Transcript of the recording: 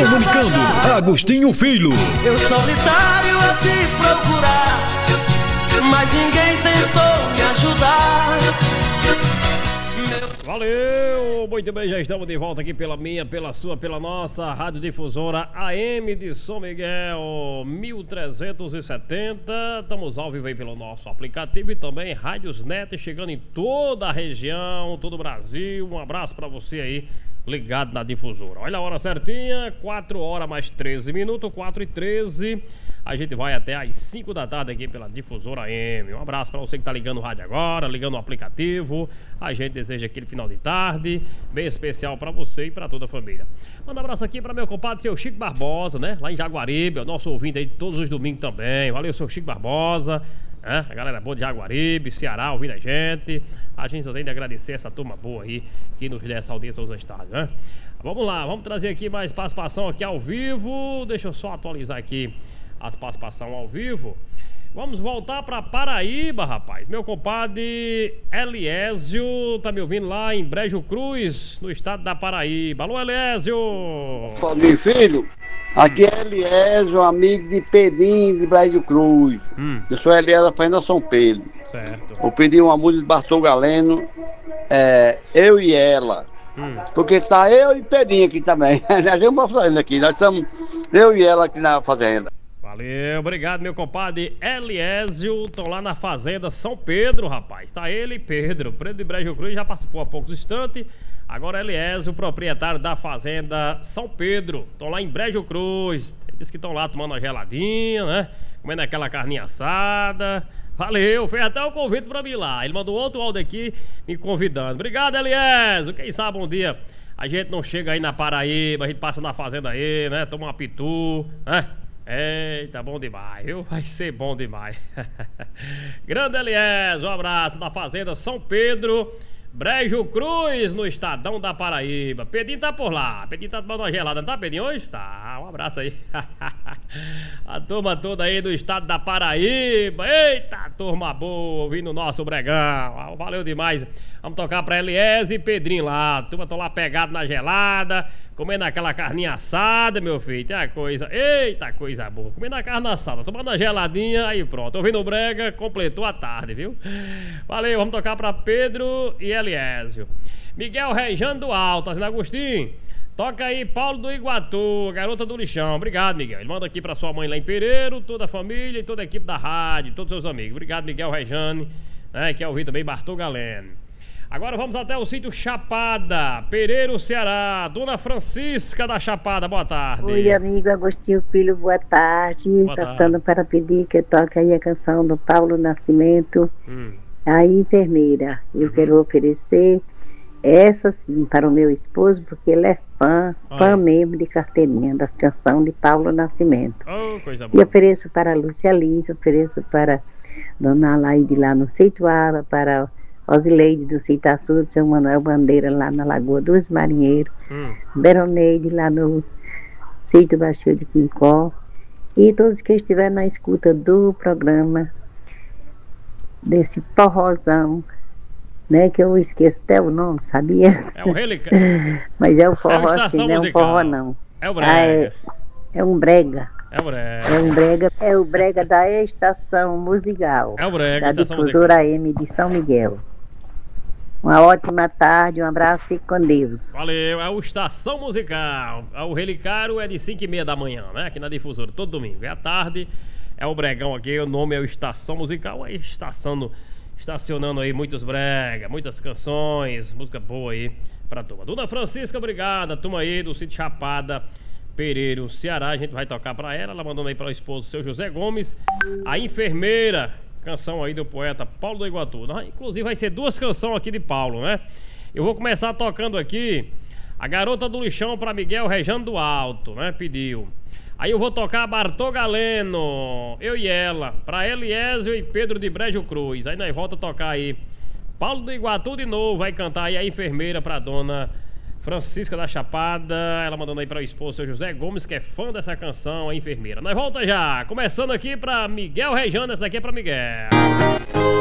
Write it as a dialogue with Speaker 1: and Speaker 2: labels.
Speaker 1: Comunicando, Agostinho Filho.
Speaker 2: Eu solitário a te procurar, mas ninguém tentou me ajudar.
Speaker 3: Valeu, muito bem, já estamos de volta aqui pela minha, pela sua, pela nossa Rádio Difusora AM de São Miguel 1370. Estamos ao vivo aí pelo nosso aplicativo e também Rádios Net chegando em toda a região, todo o Brasil. Um abraço pra você aí, ligado na Difusora. Olha a hora certinha, 4 horas mais 13 minutos, 4h13. A gente vai até às 5 da tarde aqui pela Difusora AM. Um abraço para você que tá ligando o rádio agora, ligando o aplicativo. A gente deseja aquele final de tarde bem especial para você e para toda a família. Manda um abraço aqui para meu compadre, seu Chico Barbosa, né? Lá em Jaguaribe, é o nosso ouvinte aí todos os domingos também. Valeu, seu Chico Barbosa. A galera boa de Jaguaribe, Ceará, ouvindo a gente. A gente só tem de agradecer essa turma boa aí que nos dá essa audiência aos estádios, né? Vamos lá, vamos trazer aqui mais participação aqui ao vivo. Deixa eu só atualizar aqui as participações ao vivo. Vamos voltar pra Paraíba, rapaz. Meu compadre Eliésio tá me ouvindo lá em Brejo Cruz, no estado da Paraíba. Alô, Eliésio!
Speaker 4: Meu filho, aqui é Eliésio, amigo de Pedrinho de Brejo Cruz. Eu sou Eliésio Fernanda São Pedro.
Speaker 3: Certo.
Speaker 4: Eu pedi uma música de Bartol Galeno, Eu e Ela. Porque tá eu e Pedrinho aqui também. Nós estamos fazendo aqui, nós estamos eu e ela aqui na fazenda.
Speaker 3: Valeu, obrigado, meu compadre Eliésio. Estão lá na Fazenda São Pedro, rapaz. Tá ele e Pedro. Pedro de Brejo Cruz já participou há poucos instantes. Agora Eliésio, proprietário da Fazenda São Pedro. Estão lá em Brejo Cruz. Diz que estão lá tomando uma geladinha, né? Comendo aquela carninha assada. Valeu, fez até o convite pra mim lá. Ele mandou outro áudio aqui me convidando. Obrigado, Eliésio. Quem sabe um dia a gente não chega aí na Paraíba, a gente passa na fazenda aí, né? Toma uma pitu, né? Eita, bom demais, viu? Vai ser bom demais. Grande Eliésio, um abraço da Fazenda São Pedro, Brejo Cruz, no estadão da Paraíba. Pedinho tá por lá, Pedinho tá tomando uma gelada, não tá, Pedinho, hoje? Tá, um abraço aí. A turma toda aí do estado da Paraíba. Eita, turma boa, ouvindo o nosso Bregão. Valeu demais. Vamos tocar pra Eliésio e Pedrinho lá. A turma tão lá pegado na gelada, comendo aquela carninha assada, meu filho. Tem a coisa, eita, coisa boa. Comendo a carne assada, tomando a geladinha, aí pronto. Ouvindo o Brega, completou a tarde, viu? Valeu, vamos tocar pra Pedro e Eliésio. Miguel Rejano do Alto, assim, Agostinho. Toca aí Paulo do Iguatu, garota do lixão. Obrigado, Miguel. Ele manda aqui pra sua mãe lá em Pereiro, toda a família e toda a equipe da rádio, todos os seus amigos. Obrigado, Miguel Rejane, né, que é ouvir também Bartol Galeno. Agora vamos até o sítio Chapada, Pereiro, Ceará. Dona Francisca da Chapada, boa tarde.
Speaker 5: Oi, amigo Agostinho Filho, boa tarde. Passando para pedir que toque aí a canção do Paulo Nascimento, a enfermeira. Eu quero oferecer essa sim para o meu esposo, porque ele é fã mesmo de carteirinha das canções de Paulo Nascimento.
Speaker 3: Oh, coisa boa.
Speaker 5: E ofereço para a Lúcia Lins, ofereço para Dona Alaide lá no Seituaba, para Osileide do Citaçu, de São Manuel Bandeira lá na Lagoa dos Marinheiros, Beroneide lá no Sítio Baixio de Quincó, e todos que estiverem na escuta do programa, desse forrozão, né, que eu esqueço até o nome, sabia?
Speaker 3: É o Relica.
Speaker 5: Mas é o forró,
Speaker 3: assim,
Speaker 5: não é um forró não.
Speaker 3: É o brega.
Speaker 5: É um brega.
Speaker 3: É o brega.
Speaker 5: É um brega. É o brega da Estação Musical.
Speaker 3: É o brega
Speaker 5: da Difusora AM de São Miguel. Uma ótima tarde, um abraço, fique com Deus.
Speaker 3: Valeu, é o Estação Musical. O Relicário é de 5h30 da manhã, né? Aqui na Difusora, todo domingo. É à tarde, é o Bregão aqui, o nome é o Estação Musical. Aí estacionando aí muitos brega, muitas canções, música boa aí pra turma. Dona Francisca, obrigada, turma aí do sítio Chapada, Pereiro, Ceará. A gente vai tocar pra ela mandando aí para o esposo, seu José Gomes, a enfermeira. Canção aí do poeta Paulo do Iguatu. Inclusive vai ser 2 canções aqui de Paulo, né? Eu vou começar tocando aqui a Garota do Lixão pra Miguel Rejano do Alto, né? Pediu. Aí eu vou tocar Bartol Galeno, Eu e Ela, pra Eliésio e Pedro de Brejo Cruz. Aí nós volta a tocar aí Paulo do Iguatu de novo, vai cantar aí a enfermeira pra Dona Francisca da Chapada, ela mandando aí para o esposo, seu José Gomes, que é fã dessa canção, a enfermeira. Nós volta já, começando aqui para Miguel Rejano, essa daqui é para Miguel.